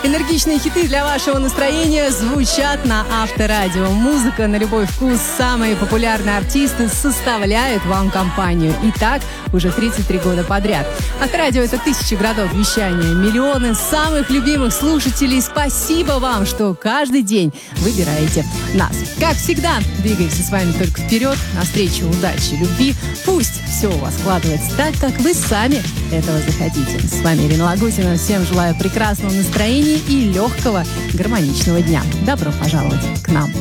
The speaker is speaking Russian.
Энергичные хиты для вашего настроения звучат на Авторадио. Музыка на любой вкус, самые популярные артисты составляют вам компанию. И так уже 33 года подряд. Авторадио — это тысячи городов вещания, миллионы самых любимых слушателей. Спасибо вам, что каждый день выбираете нас. Как всегда, двигаемся с вами только вперед, навстречу удачи, любви. Пусть все у вас складывается так, как вы сами этого захотите. С вами Ирина Лагутина. Всем желаю прекрасного настроения и легкого гармоничного дня. Добро пожаловать к нам.